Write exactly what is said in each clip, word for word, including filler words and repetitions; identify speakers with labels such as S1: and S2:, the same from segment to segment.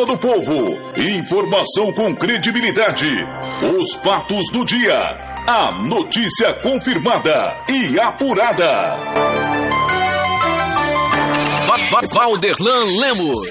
S1: Tribuna do Povo. Informação com credibilidade. Os fatos do dia. A notícia confirmada e apurada.
S2: Valderlan Lemos.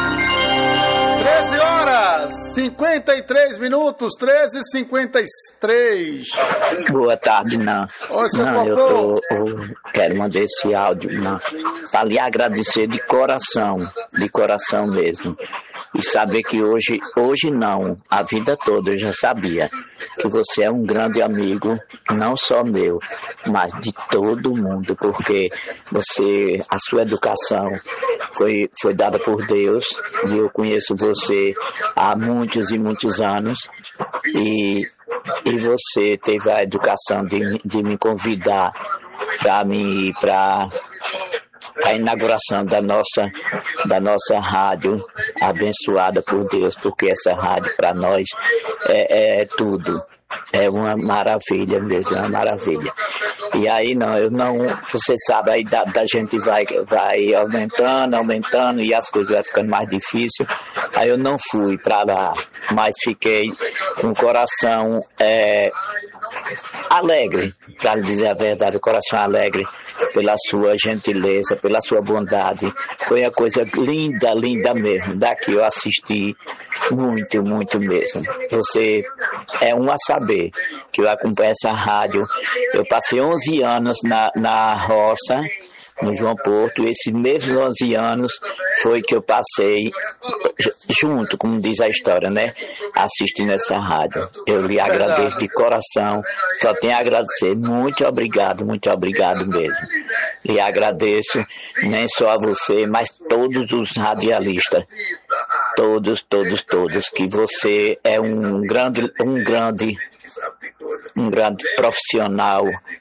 S3: treze horas, cinquenta e três minutos, treze e cinquenta e três.
S4: Boa tarde, não.
S3: Oi, seu
S4: não, eu, tô, eu quero mandar esse áudio, não, para lhe agradecer de coração, de coração mesmo. E saber que hoje, hoje não, a vida toda eu já sabia que você é um grande amigo, não só meu, mas de todo mundo, porque você, a sua educação foi, foi dada por Deus, e eu conheço você há muitos e muitos anos, e, e você teve a educação de, de me convidar para mim ir para a inauguração da nossa, da nossa rádio, abençoada por Deus, porque essa rádio para nós é, é tudo. É uma maravilha mesmo, é uma maravilha. E aí não, eu não, você sabe, aí da, da gente vai, vai aumentando, aumentando e as coisas vão ficando mais difíceis. Aí eu não fui para lá, mas fiquei com o coração é, alegre, para dizer a verdade, o coração alegre pela sua gentileza, pela sua bondade. Foi uma coisa linda, linda mesmo. Daqui eu assisti muito, muito mesmo. Você é um a saber que eu acompanho essa rádio. Eu passei onze anos na, na roça, no João Porto. Esses mesmos onze anos foi que eu passei junto, como diz a história, né? Assistindo essa rádio. Eu lhe agradeço de coração. Só tenho a agradecer. Muito obrigado, muito obrigado mesmo. Lhe agradeço, nem só a você, mas todos os radialistas. Todos, todos, todos. Que você é um grande, um grande, um grande profissional.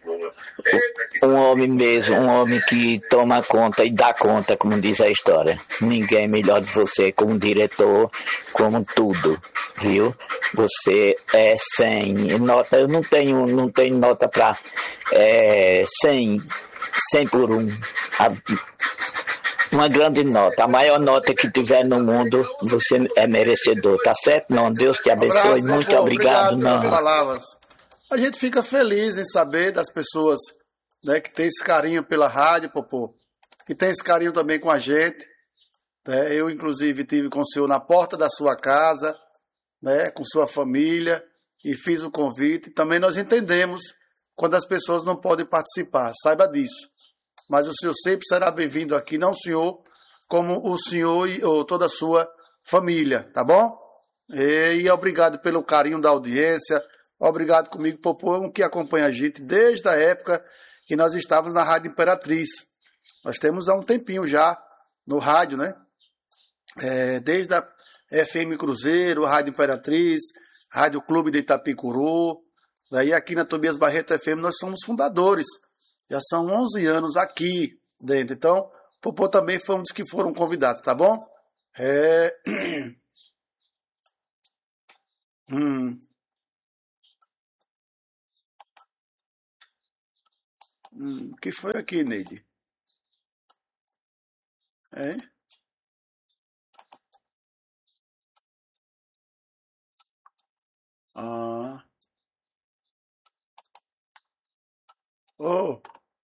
S4: Um homem mesmo, um homem que toma conta e dá conta, como diz a história. Ninguém melhor de você como diretor, como tudo, viu? Você é cem. Nota, eu não tenho, não tenho nota para é, cem, cem por um. Uma grande nota, a maior nota que tiver no mundo, você é merecedor, tá certo? Não, Deus te abençoe, um abraço, muito pô, obrigado, obrigado
S3: pelas palavras. A gente fica feliz em saber das pessoas, né, que tem esse carinho pela rádio, Popô, que tem esse carinho também com a gente. Né? Eu, inclusive, tive com o senhor na porta da sua casa, né, com sua família, e fiz o convite. Também nós entendemos quando as pessoas não podem participar, saiba disso. Mas o senhor sempre será bem-vindo aqui, não o senhor, como o senhor e ou toda a sua família, tá bom? E, e obrigado pelo carinho da audiência. Obrigado comigo, Popô, que acompanha a gente desde a época que nós estávamos na Rádio Imperatriz. Nós temos há um tempinho já no rádio, né? É, desde a F M Cruzeiro, Rádio Imperatriz, Rádio Clube de Itapicuru. Daí aqui na Tobias Barreto F M nós somos fundadores. Já são onze anos aqui dentro. Então, Popô também foi um dos que foram convidados, tá bom? É... hum... Hum, o que foi aqui, Neide? É? Ah. Oh.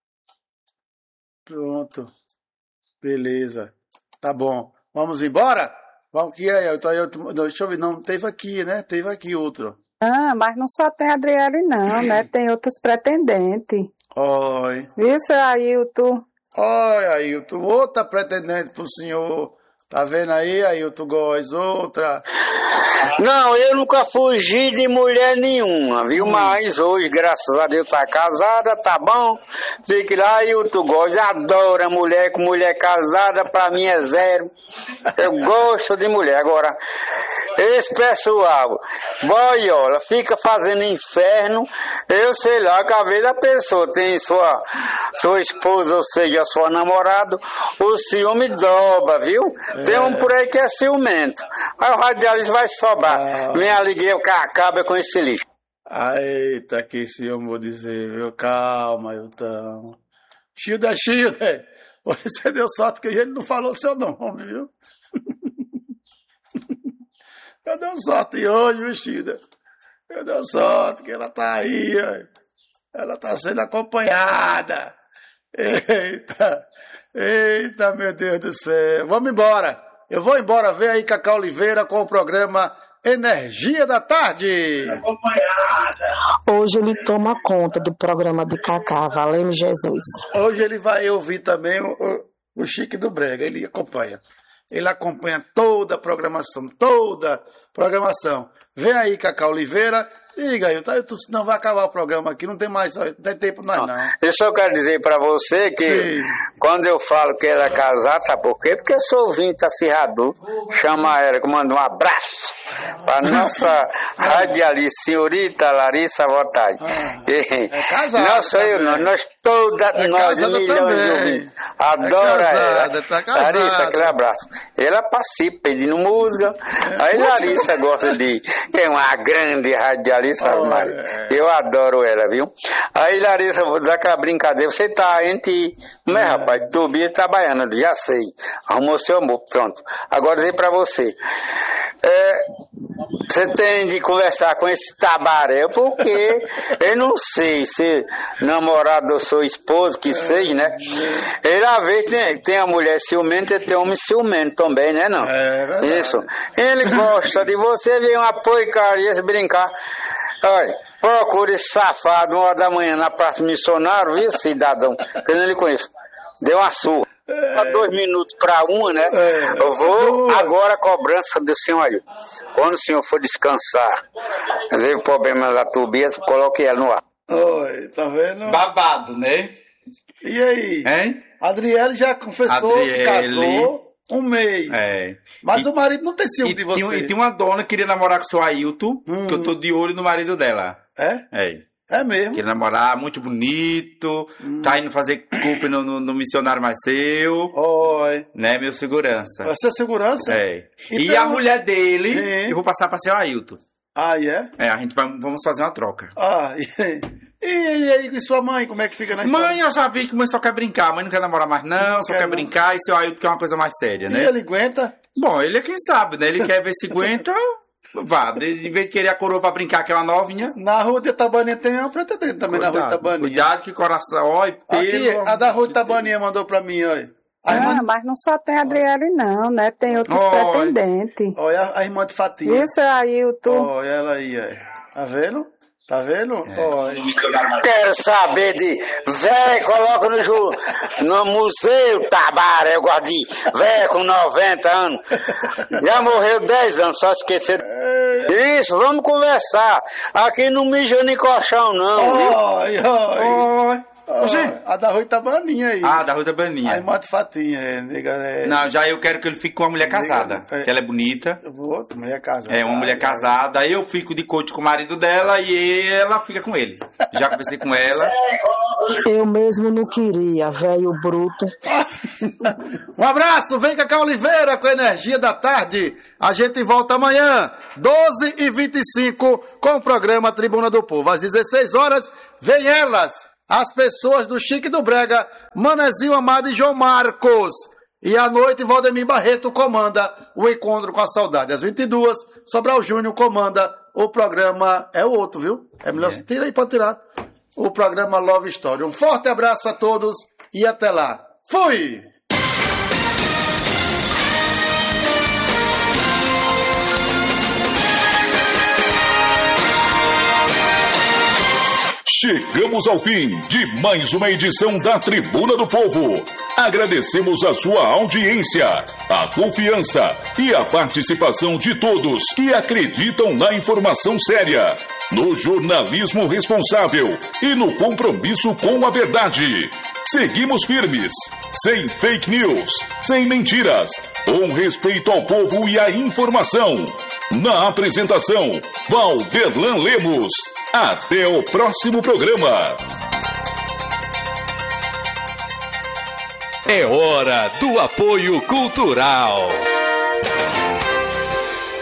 S3: Pronto. Beleza. Tá bom. Vamos embora? Vamos que é? Eu tô, eu, deixa eu ver. Não, teve aqui, né? Teve aqui outro.
S5: Ah, mas não só tem a Adriele, não, né? Tem outros pretendentes.
S3: Oi.
S5: Isso, Ailton.
S3: Oi, Ailton. Outra pretendente pro senhor. Tá vendo aí, Ailton Góes? Outra.
S6: Não, eu nunca fugi de mulher nenhuma, viu? Hum. Mas hoje, graças a Deus, tá casada, tá bom? Fique lá, Ailton Góes. Adoro a mulher, com mulher casada, pra mim é zero. Eu gosto de mulher. Agora, esse pessoal, boiola, fica fazendo inferno. Eu sei lá, que às vezes a pessoa tem sua, sua esposa, ou seja, sua namorada, o ciúme dobra, viu? É. Tem um por aí que é ciumento. Aí o radialista vai sobrar. Ah. Minha alegria acaba com esse lixo.
S3: Eita, que ciúme, vou dizer, viu? Calma, Ailton. Childa, Childa. Você deu sorte que a gente não falou seu nome, viu? Eu dou sorte hoje, vestida. Eu dou sorte que ela tá aí, ó. Ela tá sendo acompanhada. Eita, eita, meu Deus do céu. Vamos embora. Eu vou embora. Vem aí Cacá Oliveira com o programa Energia da Tarde. Acompanhada.
S7: Hoje ele toma conta do programa de Cacá, valendo Jesus.
S3: Hoje ele vai ouvir também o, o, o Chique do Brega. Ele acompanha. Ele acompanha toda a programação, toda a programação. Vem aí, Cacá Oliveira. Diga aí, senão vai acabar o programa aqui, não tem mais, não tem tempo mais não.
S6: Eu só quero dizer pra você que Sim. quando eu falo que ela é casada, sabe por quê? Porque eu sou ouvinte acirrador. Chama ela, que manda um abraço pra nossa radialista, senhorita Larissa Bottari. Ah, é casada. Não sou eu, não, nós todas, é nós milhões também. de ouvintes. Adora é casada, ela. Tá Larissa, aquele abraço. Ela participa pedindo música. É. Aí Larissa gosta de. É uma grande radialista. Oh, é. Eu adoro ela, viu? Aí, Larissa, vou dar aquela brincadeira. Você tá entre. Como é, é. rapaz? Tobias tá baiano, já sei. Arrumou seu amor, pronto. Agora dizer pra você. É, você tem de conversar com esse tabaré, porque eu não sei se namorado ou sua esposa, que seja, né? Ele, às vezes, tem, tem a mulher ciumenta e tem homem ciumento também, né? Não? É Isso. Ele gosta de você, vem uma porcaria se brincar. Olha, procure esse safado uma hora da manhã na Praça Missionário, viu, cidadão? Que eu não lhe conheço. Deu uma surra. É. Dois minutos para uma, né? É. Eu vou agora a cobrança do senhor aí. Quando o senhor for descansar, ver o problema da Tobias, coloque ela no ar.
S3: Oi, tá vendo?
S8: Babado, né?
S3: E aí?
S8: Hein?
S3: Adriele já confessou Adriele... que casou um mês.
S8: É.
S3: Mas
S8: e,
S3: o marido não tem ciúme de você.
S8: Tinha, e tinha uma dona que queria namorar com o seu Ailton, hum. que eu tô de olho no marido dela.
S3: É?
S8: É.
S3: É mesmo?
S8: Queria namorar, muito bonito, hum. tá indo fazer culpa no, no, no missionário mais seu.
S3: Oi.
S8: Né, meu segurança.
S3: É seu segurança?
S8: É. E, e a mulher dele, Sim. eu vou passar pra ser o Ailton.
S3: Ah, é? Yeah?
S8: É, a gente vai, vamos fazer uma troca.
S3: Ah, e, e aí, e sua mãe, como é que fica na história?
S8: Mãe, eu já vi que mãe só quer brincar. Mãe não quer namorar mais não, não só quer, quer brincar. E seu Ailton quer uma coisa mais séria, né?
S3: E ele aguenta?
S8: Bom, ele é quem sabe, né? Ele quer ver se aguenta... Vá, em vez de querer a coroa pra brincar, que é uma novinha.
S3: Na rua de Itabaninha tem uma pretendente também. Cuidado, na rua de Itabaninha.
S8: Cuidado que coração, ó, e pelo...
S3: Aqui, a da rua de Itabaninha mandou pra mim, olha.
S5: Ah, irmã... mas não só tem a Adriele não, né? Tem outros oh, pretendentes.
S3: Olha a irmã de Fatinha.
S5: Isso aí, o tu.
S3: Olha ela aí, olha. Tá vendo? Tá vendo? É. Olha.
S6: Quero saber de... Véi, coloca no, ju... no museu Tabara, eu gosto de... Véi com noventa anos. Já morreu dez anos, só esquecer... É. Isso, vamos conversar. Aqui não mija nem colchão, não.
S3: Oi, oi. Oh, a da Rua Itabaninha aí.
S8: Ah, da Rua Itabaninha.
S3: A irmã de Fatinha, é, nega, é...
S8: Não, já eu quero que ele fique com uma mulher casada. Nega, é... Que ela é bonita.
S3: Eu vou, mulher casada.
S8: É, uma mulher casada. Aí eu fico de coach com o marido dela e ela fica com ele. Já conversei com ela.
S7: Eu mesmo não queria, velho bruto.
S3: Um abraço, vem Cacá Oliveira com a Energia da Tarde. A gente volta amanhã, doze e vinte e cinco, com o programa Tribuna do Povo. Às dezesseis horas, vem elas. As pessoas do Chique do Brega, Manezinho Amado e João Marcos. E à noite, Valdemir Barreto comanda o Encontro com a Saudade. Às vinte e duas, Sobral Júnior comanda o programa... É o outro, viu? É melhor... É. Tira aí pra tirar. O programa Love Story. Um forte abraço a todos e até lá. Fui!
S1: Chegamos ao fim de mais uma edição da Tribuna do Povo. Agradecemos a sua audiência, a confiança e a participação de todos que acreditam na informação séria, no jornalismo responsável e no compromisso com a verdade. Seguimos firmes, sem fake news, sem mentiras, com respeito ao povo e à informação. Na apresentação, Valderlan Lemos. Até o próximo programa.
S2: É hora do apoio cultural.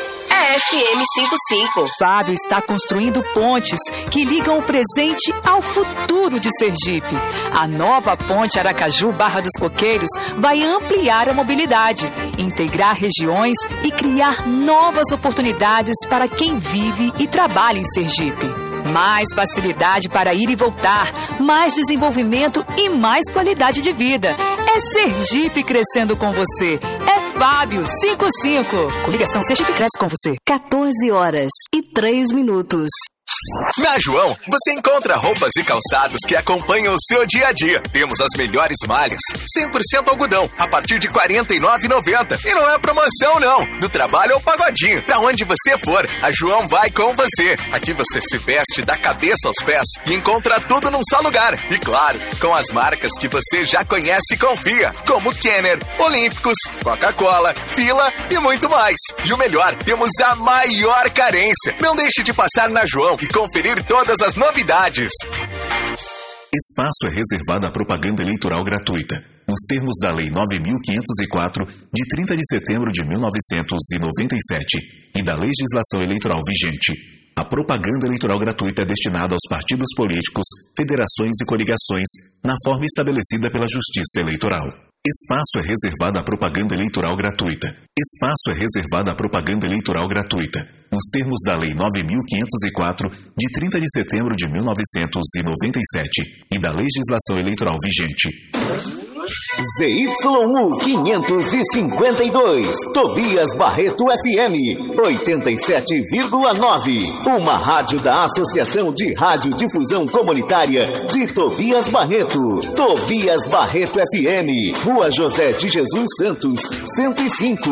S9: F M cinquenta e cinco.
S10: Fábio está construindo pontes que ligam o presente ao futuro de Sergipe. A nova ponte Aracaju-Barra dos Coqueiros vai ampliar a mobilidade, integrar regiões e criar novas oportunidades para quem vive e trabalha em Sergipe. Mais facilidade para ir e voltar, mais desenvolvimento e mais qualidade de vida. É Sergipe crescendo com você. É Fábio cinquenta e cinco. Coligação Sergipe cresce com você.
S9: quatorze horas e três minutos.
S11: Na João, você encontra roupas e calçados que acompanham o seu dia a dia. Temos as melhores malhas, cem por cento algodão, a partir de quarenta e nove reais e noventa centavos. E não é promoção, não. Do trabalho ao pagodinho, pra onde você for, a João vai com você. Aqui você se veste da cabeça aos pés e encontra tudo num só lugar. E claro, com as marcas que você já conhece e confia, como Kenner, Olímpicos, Coca-Cola, Fila e muito mais. E o melhor, temos a maior carência. Não deixe de passar na João e conferir todas as novidades.
S12: Espaço é reservado à propaganda eleitoral gratuita, nos termos da Lei nove mil quinhentos e quatro, de trinta de setembro de mil novecentos e noventa e sete, e da legislação eleitoral vigente. A propaganda eleitoral gratuita é destinada aos partidos políticos, federações e coligações, na forma estabelecida pela Justiça Eleitoral. Espaço é reservado à propaganda eleitoral gratuita. Espaço é reservado à propaganda eleitoral gratuita, nos termos da Lei nove mil quinhentos e quatro, de trinta de setembro de mil novecentos e noventa e sete, e da legislação eleitoral vigente.
S13: Z Y U quinhentos e cinquenta e dois, Tobias Barreto F M, oitenta e sete vírgula nove. Uma rádio da Associação de Rádio Difusão Comunitária de Tobias Barreto. Tobias Barreto F M, Rua José de Jesus Santos, cento e cinco.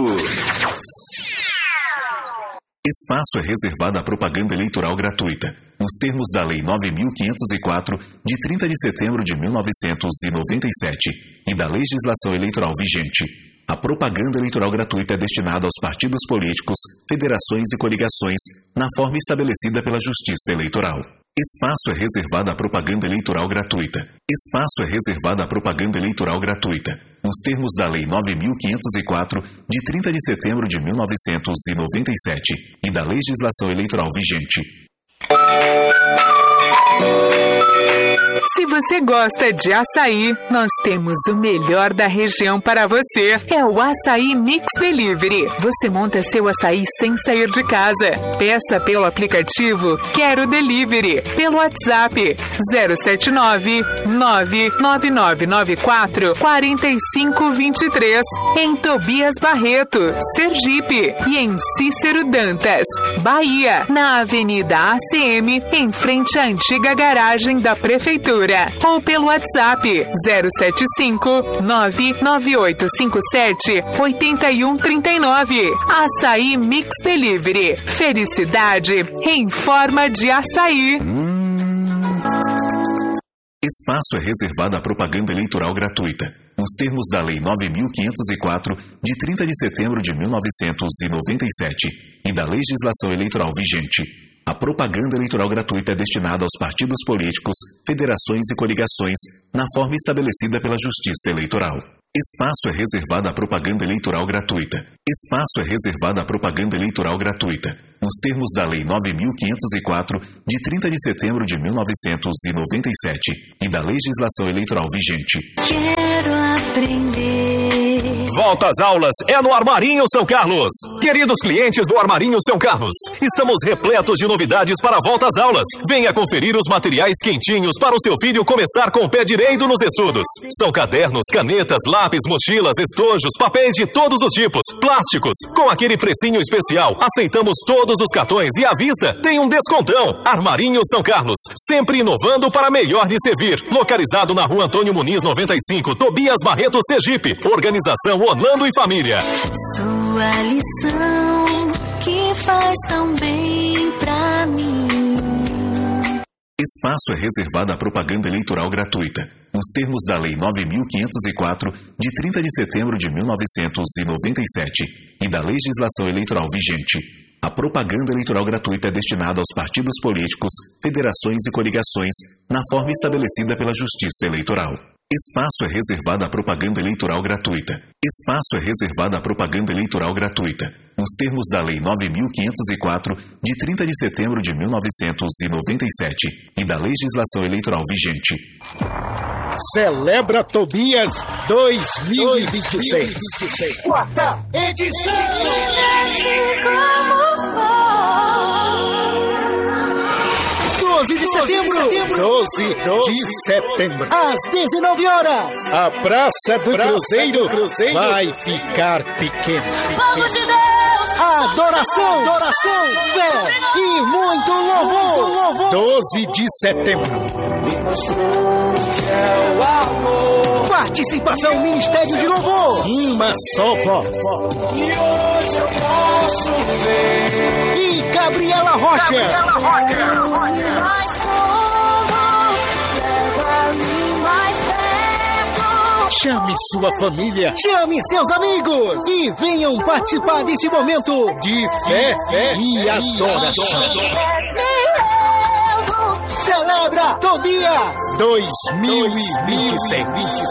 S12: Espaço é reservado à propaganda eleitoral gratuita, nos termos da Lei nove mil quinhentos e quatro, de trinta de setembro de mil novecentos e noventa e sete, e da legislação eleitoral vigente. A propaganda eleitoral gratuita é destinada aos partidos políticos, federações e coligações, na forma estabelecida pela Justiça Eleitoral. Espaço é reservado à propaganda eleitoral gratuita. Espaço é reservado à propaganda eleitoral gratuita, nos termos da Lei nove mil quinhentos e quatro, de trinta de setembro de mil novecentos e noventa e sete, e da legislação eleitoral vigente.
S10: Se você gosta de açaí, nós temos o melhor da região para você. É o Açaí Mix Delivery. Você monta seu açaí sem sair de casa. Peça pelo aplicativo Quero Delivery, pelo WhatsApp zero sete nove, nove nove nove nove quatro, quatro cinco dois três, em Tobias Barreto, Sergipe, e em Cícero Dantas, Bahia, na Avenida A C M, em frente à antiga garagem da Prefeitura. Ou pelo WhatsApp zero sete cinco, nove nove oito cinco sete, oito um três nove. Açaí Mix Delivery. Felicidade em forma de açaí.
S12: Espaço é reservado à propaganda eleitoral gratuita, nos termos da Lei nove mil quinhentos e quatro, de trinta de setembro de mil novecentos e noventa e sete, e da legislação eleitoral vigente. A propaganda eleitoral gratuita é destinada aos partidos políticos, federações e coligações, na forma estabelecida pela Justiça Eleitoral. Espaço é reservado à propaganda eleitoral gratuita. Espaço é reservado à propaganda eleitoral gratuita, nos termos da Lei nove mil quinhentos e quatro, de trinta de setembro de mil novecentos e noventa e sete, e da legislação eleitoral vigente.
S9: Quero aprender.
S2: Volta às aulas é no Armarinho São Carlos. Queridos clientes do Armarinho São Carlos, estamos repletos de novidades para a volta às aulas. Venha conferir os materiais quentinhos para o seu filho começar com o pé direito nos estudos. São cadernos, canetas, lápis, mochilas, estojos, papéis de todos os tipos, plásticos. Com aquele precinho especial, aceitamos todos os cartões e à vista tem um descontão. Armarinho São Carlos, sempre inovando para melhor lhe servir. Localizado na Rua Antônio Muniz noventa e cinco, Tobias Barreto, Sergipe. Organização Orlando e Família.
S9: Sua lição que faz tão bem pra mim.
S12: Espaço é reservado à propaganda eleitoral gratuita, nos termos da Lei nove mil quinhentos e quatro, de trinta de setembro de mil novecentos e noventa e sete, e da legislação eleitoral vigente. A propaganda eleitoral gratuita é destinada aos partidos políticos, federações e coligações, na forma estabelecida pela Justiça Eleitoral. Espaço é reservado à propaganda eleitoral gratuita. Espaço é reservado à propaganda eleitoral gratuita, nos termos da Lei nove mil quinhentos e quatro, de trinta de setembro de mil novecentos e noventa e sete, e da legislação eleitoral vigente.
S14: Celebra Tobias dois mil e vinte e seis. Quarta edição! doze de setembro! doze de setembro! Às dezenove horas! A Praça do Cruzeiro, Cruzeiro vai ficar pequena.
S9: Fogo de Deus!
S14: Adoração, adoração, fé e muito louvor! louvor. doze de setembro. Me mostrou que é o amor. Participação Ministério de Louvor. Uma só voz. E hoje eu posso ver. E Gabriela Rocha. Gabriela Rocha. Mais fogo, leva-me mais perto. Chame sua família, chame seus amigos e venham participar desse momento de fé, fé e adoração. Celebra Tobias dois mil e vinte e seis.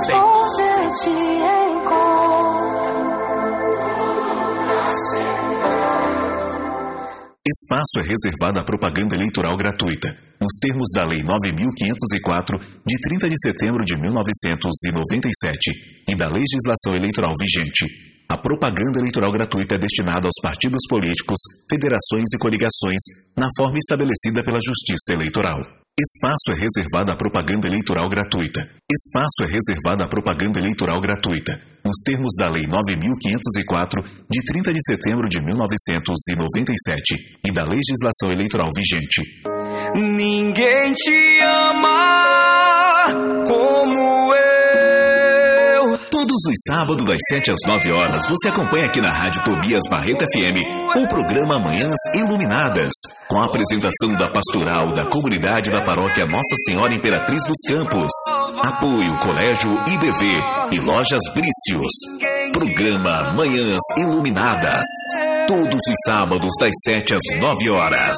S12: Espaço é reservado à propaganda eleitoral gratuita, nos termos da Lei nove mil quinhentos e quatro, de trinta de setembro de mil novecentos e noventa e sete, e da legislação eleitoral vigente. A propaganda eleitoral gratuita é destinada aos partidos políticos, federações e coligações, na forma estabelecida pela Justiça Eleitoral. Espaço é reservado à propaganda eleitoral gratuita. Espaço é reservado à propaganda eleitoral gratuita, nos termos da Lei nove mil quinhentos e quatro, de trinta de setembro de mil novecentos e noventa e sete, e da legislação eleitoral vigente.
S15: Ninguém te ama como eu.
S12: Todos os sábados, das sete às nove horas, você acompanha aqui na Rádio Tobias Barreto F M o programa Manhãs Iluminadas, com a apresentação da pastoral da comunidade da paróquia Nossa Senhora Imperatriz dos Campos. Apoio Colégio I B V e Lojas Brícios. Programa Manhãs Iluminadas. Todos os sábados, das sete às nove horas.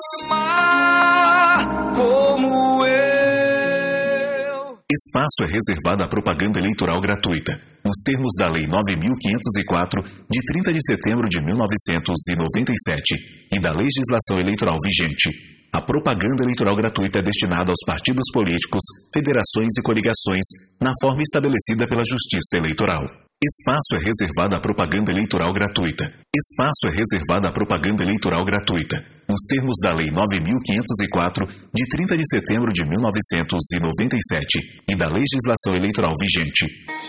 S15: Como eu.
S12: Espaço é reservado à propaganda eleitoral gratuita, nos termos da Lei nove mil quinhentos e quatro, de trinta de setembro de mil novecentos e noventa e sete, e da legislação eleitoral vigente. A propaganda eleitoral gratuita é destinada aos partidos políticos, federações e coligações, na forma estabelecida pela Justiça Eleitoral. Espaço é reservado à propaganda eleitoral gratuita. Espaço é reservado à propaganda eleitoral gratuita, nos termos da Lei nove mil quinhentos e quatro, de trinta de setembro de mil novecentos e noventa e sete, e da legislação eleitoral vigente.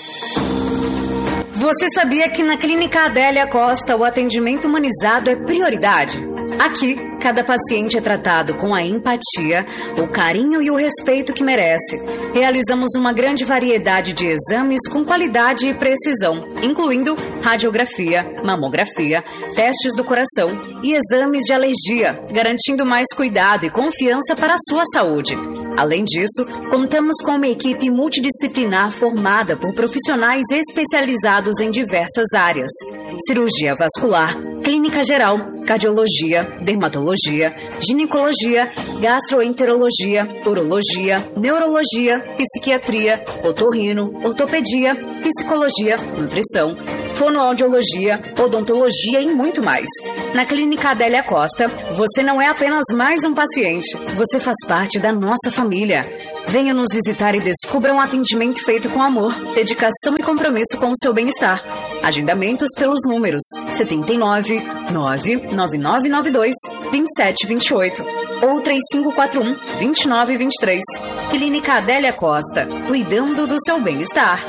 S16: Você sabia que na Clínica Adélia Costa o atendimento humanizado é prioridade? Aqui, cada paciente é tratado com a empatia, o carinho e o respeito que merece. Realizamos uma grande variedade de exames com qualidade e precisão, incluindo radiografia, mamografia, testes do coração e exames de alergia, garantindo mais cuidado e confiança para a sua saúde. Além disso, contamos com uma equipe multidisciplinar formada por profissionais especializados em diversas áreas: cirurgia vascular, clínica geral, cardiologia, dermatologia, ginecologia, gastroenterologia, urologia, neurologia, psiquiatria, otorrino, ortopedia, psicologia, nutrição, fonoaudiologia, odontologia e muito mais. Na Clínica Adélia Costa, você não é apenas mais um paciente, você faz parte da nossa família. Venha nos visitar e descubra um atendimento feito com amor, dedicação e compromisso com o seu bem-estar. Agendamentos pelos números setenta e nove, nove nove nove nove dois, dois sete dois oito ou três cinco quatro um, dois nove dois três. Clínica Adélia Costa, cuidando do seu bem-estar.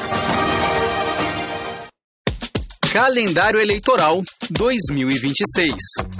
S17: Calendário Eleitoral dois mil e vinte e seis.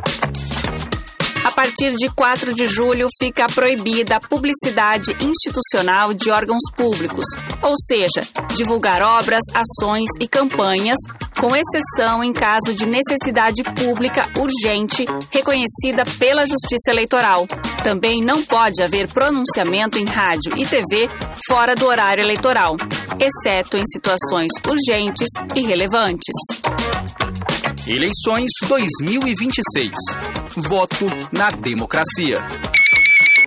S18: A partir de quatro de julho fica proibida a publicidade institucional de órgãos públicos, ou seja, divulgar obras, ações e campanhas, com exceção em caso de necessidade pública urgente reconhecida pela Justiça Eleitoral. Também não pode haver pronunciamento em rádio e T V fora do horário eleitoral, exceto em situações urgentes e relevantes.
S17: Eleições dois mil e vinte e seis. Voto na democracia.